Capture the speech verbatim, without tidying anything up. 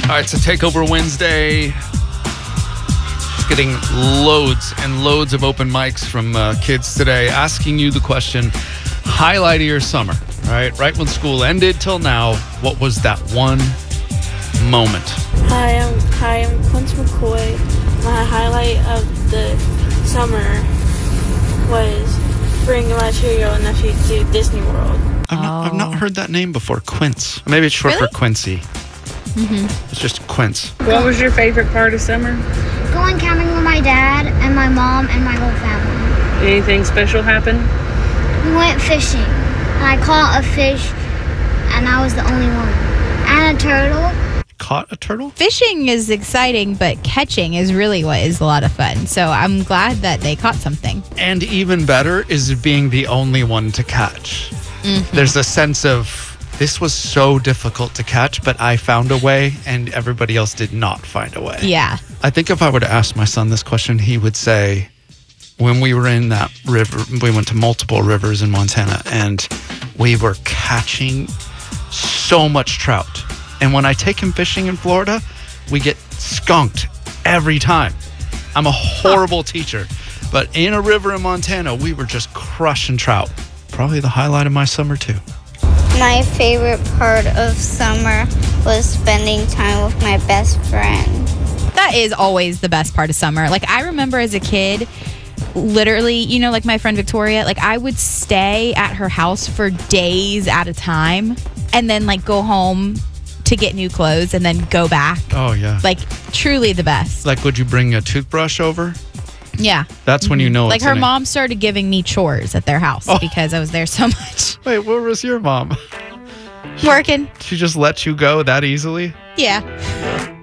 All right, so Takeover Wednesday. Just getting loads and loads of open mics from uh, kids today, asking you the question, highlight of your summer, right? Right when school ended till now, what was that one moment? Hi, I'm hi, I'm Quince McCoy. My highlight of the summer was bringing my two-year-old and nephew to Disney World. I've not, I've not heard that name before, Quince. Maybe it's short Really? for Quincy. Mm-hmm. It's just Quince. What was your favorite part of summer? Going camping with my dad and my mom and my whole family. Anything special happen? We went fishing, and I caught a fish, and I was the only one. And a turtle. Caught a turtle? Fishing is exciting, but catching is really what is a lot of fun. So I'm glad that they caught something. And even better is being the only one to catch. Mm-hmm. There's a sense of, this was so difficult to catch, but I found a way and everybody else did not find a way. Yeah. I think if I were to ask my son this question, he would say, when we were in that river, we went to multiple rivers in Montana and we were catching so much trout. And when I take him fishing in Florida, we get skunked every time. I'm a horrible teacher, but in a river in Montana, we were just crushing trout. Probably the highlight of my summer too. My favorite part of summer was spending time with my best friend. That is always the best part of summer. Like, I remember as a kid, literally, you know, like my friend Victoria, like I would stay at her house for days at a time and then like go home to get new clothes and then go back. Oh, yeah. Like, truly the best. Like, would you bring a toothbrush over? Yeah. That's when you know Like it's her in it. mom started giving me chores at their house Oh. because I was there so much. Wait, where was your mom? Working. She just let you go that easily? Yeah.